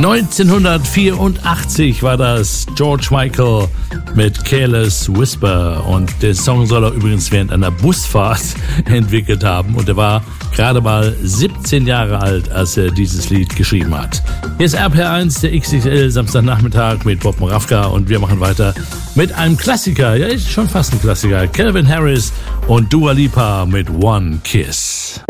1984 war das George Michael mit Careless Whisper und der Song soll er übrigens während einer Busfahrt entwickelt haben und er war gerade mal 17 Jahre alt, als er dieses Lied geschrieben hat. Hier ist RPR1, der XXL Samstagnachmittag mit Bob Moravka und wir machen weiter mit einem Klassiker, ja ist schon fast ein Klassiker, Calvin Harris und Dua Lipa mit One Kiss.